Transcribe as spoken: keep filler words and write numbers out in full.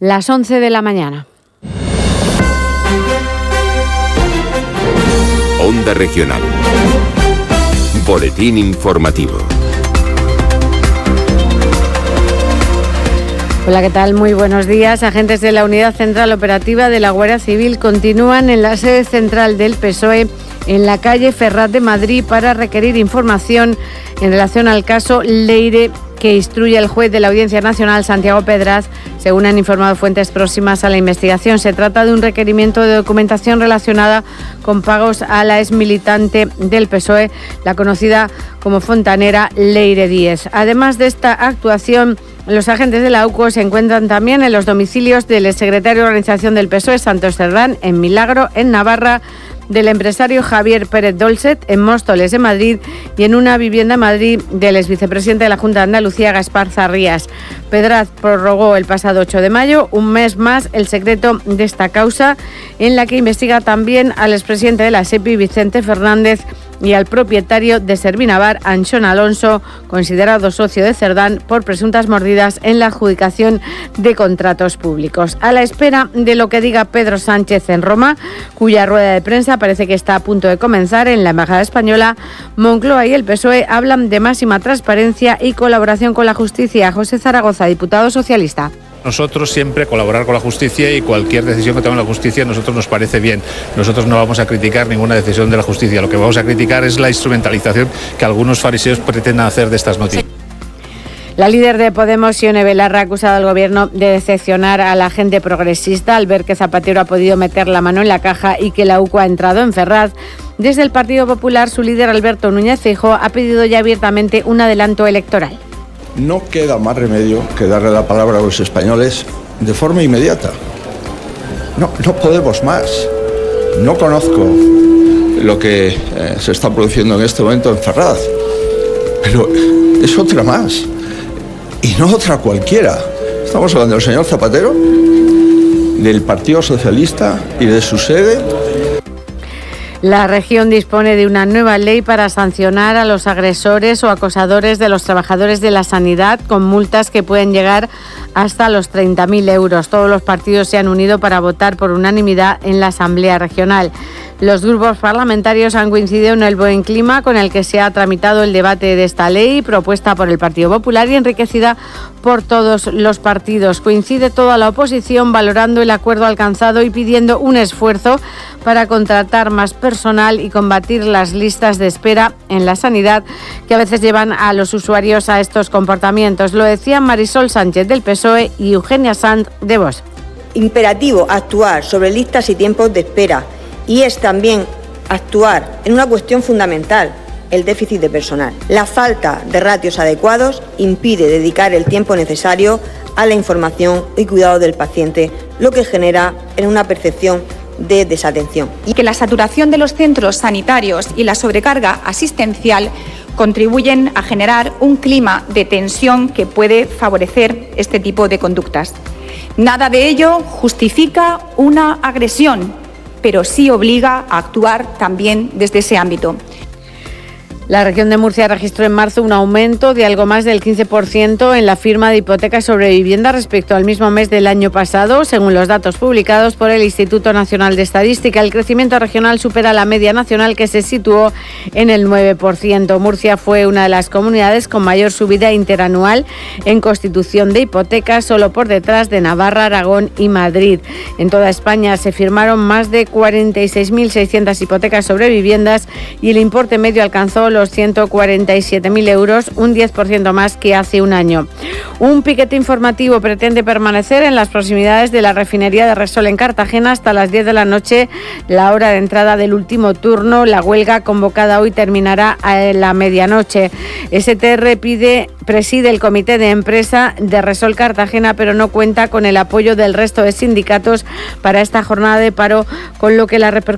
las once de la mañana. Onda Regional. Boletín informativo. Hola, ¿qué tal? Muy buenos días. Agentes de la Unidad Central Operativa de la Guardia Civil continúan en la sede central del P S O E en la calle Ferraz de Madrid para requerir información en relación al caso Leire, que instruye el juez de la Audiencia Nacional, Santiago Pedraz, según han informado fuentes próximas a la investigación. Se trata de un requerimiento de documentación relacionada con pagos a la exmilitante del P S O E, la conocida como fontanera Leire Díez. Además de esta actuación, los agentes de la U C O se encuentran también en los domicilios del exsecretario de Organización del P S O E, Santos Cerdán, en Milagro, en Navarra, del empresario Javier Pérez Dolcet, en Móstoles, en Madrid, y en una vivienda en Madrid del exvicepresidente de la Junta de Andalucía, Gaspar Zarrías. Pedraz prorrogó el pasado ocho de mayo un mes más el secreto de esta causa, en la que investiga también al expresidente de la SEPI, Vicente Fernández, y al propietario de Servinavar, Anxón Alonso, considerado socio de Cerdán, por presuntas mordidas en la adjudicación de contratos públicos. A la espera de lo que diga Pedro Sánchez en Roma, cuya rueda de prensa parece que está a punto de comenzar en la Embajada Española, Moncloa y el P S O E hablan de máxima transparencia y colaboración con la justicia. José Zaragoza, diputado socialista. Nosotros siempre colaborar con la justicia, y cualquier decisión que tome la justicia a nosotros nos parece bien. Nosotros no vamos a criticar ninguna decisión de la justicia. Lo que vamos a criticar es la instrumentalización que algunos fariseos pretendan hacer de estas noticias. La líder de Podemos, Ione Belarra, ha acusado al gobierno de decepcionar a la gente progresista al ver que Zapatero ha podido meter la mano en la caja y que la U C O ha entrado en Ferraz. Desde el Partido Popular, su líder, Alberto Núñez Feijóo, ha pedido ya abiertamente un adelanto electoral. No queda más remedio que darle la palabra a los españoles de forma inmediata. No, no podemos más. No conozco lo que eh, se está produciendo en este momento en Ferraz, pero es otra más. Y no otra cualquiera. Estamos hablando del señor Zapatero, del Partido Socialista y de su sede. La región dispone de una nueva ley para sancionar a los agresores o acosadores de los trabajadores de la sanidad, con multas que pueden llegar hasta los treinta mil euros. Todos los partidos se han unido para votar por unanimidad en la Asamblea Regional. Los grupos parlamentarios han coincidido en el buen clima con el que se ha tramitado el debate de esta ley, propuesta por el Partido Popular y enriquecida por todos los partidos. Coincide toda la oposición valorando el acuerdo alcanzado y pidiendo un esfuerzo para contratar más personal y combatir las listas de espera en la sanidad que a veces llevan a los usuarios a estos comportamientos. Lo decían Marisol Sánchez del P S O E y Eugenia Sanz de Vox. Imperativo actuar sobre listas y tiempos de espera, y es también actuar en una cuestión fundamental, el déficit de personal. La falta de ratios adecuados impide dedicar el tiempo necesario a la información y cuidado del paciente, lo que genera en una percepción de desatención. Y que la saturación de los centros sanitarios y la sobrecarga asistencial contribuyen a generar un clima de tensión que puede favorecer este tipo de conductas. Nada de ello justifica una agresión, pero sí obliga a actuar también desde ese ámbito. La región de Murcia registró en marzo un aumento de algo más del quince por ciento en la firma de hipotecas sobre vivienda respecto al mismo mes del año pasado, según los datos publicados por el Instituto Nacional de Estadística. El crecimiento regional supera la media nacional, que se situó en el nueve por ciento. Murcia fue una de las comunidades con mayor subida interanual en constitución de hipotecas, solo por detrás de Navarra, Aragón y Madrid. En toda España se firmaron más de cuarenta y seis mil seiscientas hipotecas sobre viviendas y el importe medio alcanzó los ciento cuarenta y siete mil euros, un diez por ciento más que hace un año. Un piquete informativo pretende permanecer en las proximidades de la refinería de Repsol en Cartagena hasta las diez de la noche, la hora de entrada del último turno. La huelga convocada hoy terminará a la medianoche. S T R pide, preside el comité de empresa de Repsol Cartagena, pero no cuenta con el apoyo del resto de sindicatos para esta jornada de paro, con lo que la repercusión